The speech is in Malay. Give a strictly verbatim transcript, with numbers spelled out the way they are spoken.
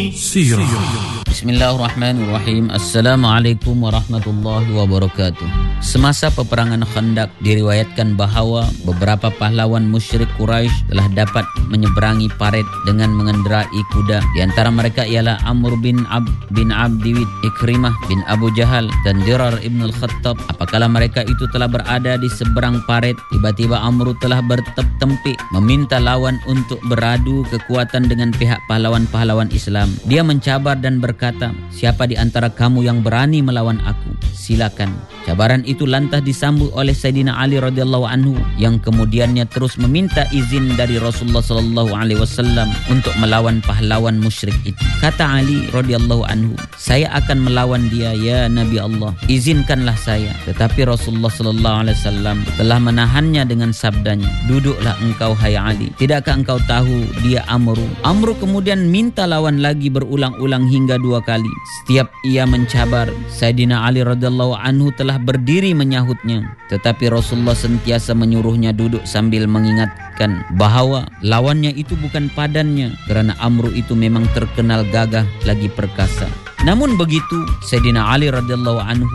Sirah. Bismillahirrahmanirrahim. Assalamualaikum warahmatullahi wabarakatuh. Semasa peperangan Khandaq diriwayatkan bahawa beberapa pahlawan musyrik Quraisy telah dapat menyeberangi parit dengan mengendarai kuda. Di antara mereka ialah Amr bin Ab bin Abdiwid, Ikrimah bin Abu Jahal dan Dirar ibn al-Khattab. Apakala mereka itu telah berada di seberang parit, tiba-tiba Amr telah bertempik meminta lawan untuk beradu kekuatan dengan pihak pahlawan-pahlawan Islam. Dia mencabar dan berkata, "Siapa di antara kamu yang berani melawan aku? Silakan." Cabaran itu lantas disambut oleh Sayyidina Ali radhiyallahu anhu yang kemudiannya terus meminta izin dari Rasulullah sallallahu alaihi wasallam untuk melawan pahlawan musyrik itu. Kata Ali radhiyallahu anhu, "Saya akan melawan dia ya Nabi Allah. Izinkanlah saya." Tetapi Rasulullah sallallahu alaihi wasallam telah menahannya dengan sabdanya, "Duduklah engkau hai Ali. Tidakkah engkau tahu dia Amru?" Amru kemudian minta lawan lagi berulang-ulang hingga dua kali. Setiap ia mencabar, Sayyidina Ali radhiyallahu anhu telah berdiri menyahutnya. Tetapi Rasulullah sentiasa menyuruhnya duduk sambil mengingatkan bahawa lawannya itu bukan padannya, kerana Amru itu memang terkenal gagah lagi perkasa. Namun begitu, Sayyidina Ali radhiyallahu anhu